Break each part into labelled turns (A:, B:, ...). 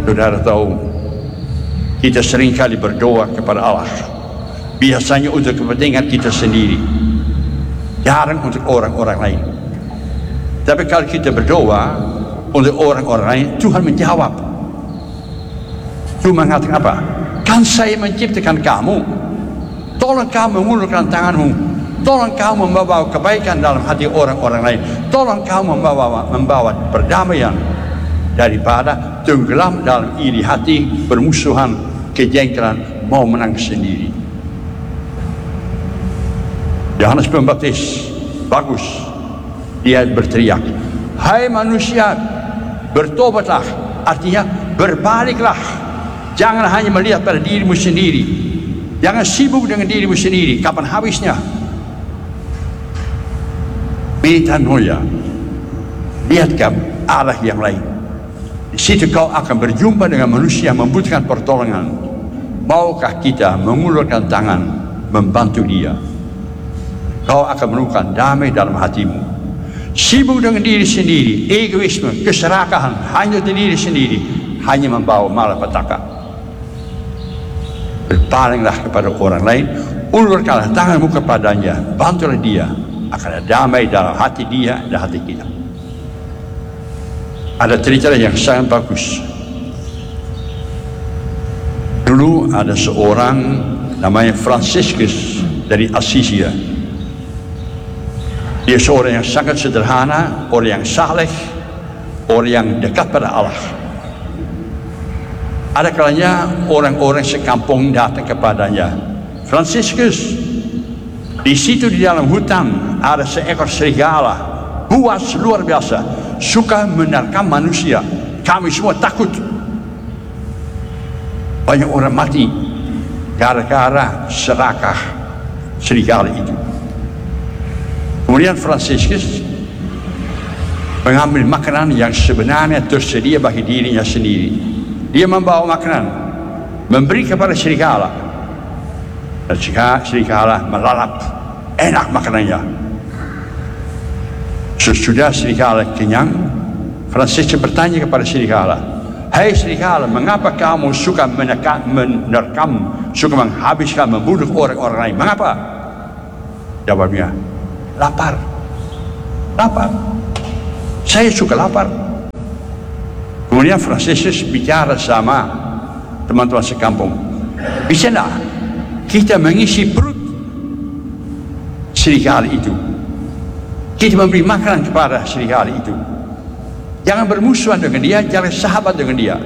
A: Saudara tahu, kita seringkali berdoa kepada Allah, biasanya untuk kepentingan kita sendiri, jarang untuk orang-orang lain. Tapi kalau kita berdoa untuk orang-orang lain, Tuhan menjawab. Tuhan mengatakan apa? Kan saya menciptakan kamu, tolong kamu mengulurkan tanganmu, tolong kamu membawa kebaikan dalam hati orang-orang lain, tolong kamu membawa perdamaian, daripada tenggelam dalam iri hati, bermusuhan, kejengkelan, mau menang sendiri. Yohanes Pembaptis bagus, dia berteriak, hai manusia, bertobatlah, artinya berbaliklah, jangan hanya melihat pada dirimu sendiri, jangan sibuk dengan dirimu sendiri, kapan habisnya? Metanoia, lihat ke arah yang lain. Di situ kau akan berjumpa dengan manusia yang membutuhkan pertolongan. Maukah kita mengulurkan tangan membantu dia? Kau akan menemukan damai dalam hatimu. Sibuk dengan diri sendiri, egoisme, keserakahan, hanya diri sendiri, hanya membawa malapetaka. Berpalinglah kepada orang lain, ulurkanlah tanganmu kepadanya, bantulah dia, akan ada damai dalam hati dia dan hati kita. Ada cerita yang sangat bagus. Dulu ada seorang namanya Franciscus dari Assisia. Dia seorang yang sangat sederhana, orang yang saleh, orang yang dekat pada Allah. Ada kalanya orang-orang sekampung datang kepadanya. Franciscus, di situ di dalam hutan ada seekor serigala, buas luar biasa, suka menerkam manusia. Kami semua takut. Banyak orang mati gara-gara serakah serigala itu. Kemudian Franciscus mengambil makanan yang sebenarnya tersedia bagi dirinya sendiri. Dia membawa makanan, memberi kepada serigala, dan serigala melalap, enak makanannya. Sesudah serigala kenyang, Franciscus bertanya kepada serigala, hai serigala, mengapa kamu suka menerkam, suka menghabiskan, membunuh orang-orang lain? Mengapa? Jawabnya, lapar. Lapar. Saya suka lapar. Kemudian Franciscus bicara sama teman-teman sekampung, bisa tidak kita mengisi perut serigala itu? Kita memberi makanan kepada serigala itu. Jangan bermusuhan dengan dia, jangan sahabat dengan dia.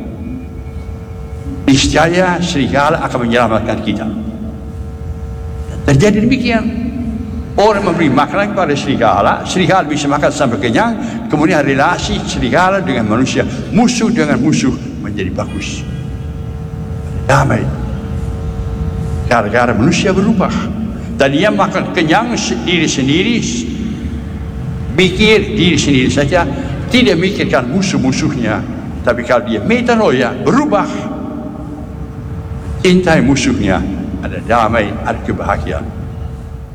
A: Niscaya serigala akan menyelamatkan kita. Terjadi demikian. Orang memberi makanan kepada serigala, serigala bisa makan sampai kenyang, kemudian relasi serigala dengan manusia, musuh dengan musuh menjadi bagus. Damai. Gara-gara manusia berubah. Tadinya makan kenyang diri sendiri, mikir diri sendiri saja, tidak mikirkan musuh-musuhnya. Tapi kalau dia metanoia, berubah, cintai musuhnya, ada damai, ada kebahagiaan.